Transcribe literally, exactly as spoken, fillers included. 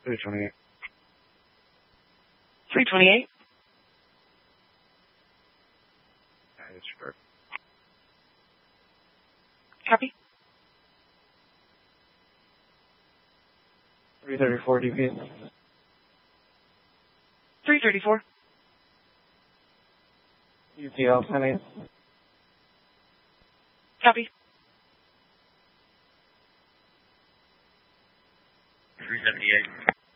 three twenty-eight. three twenty-eight. That's correct. Copy. three thirty-four D P. three thirty-four. U T L ten eight. Copy. three seventy-eight.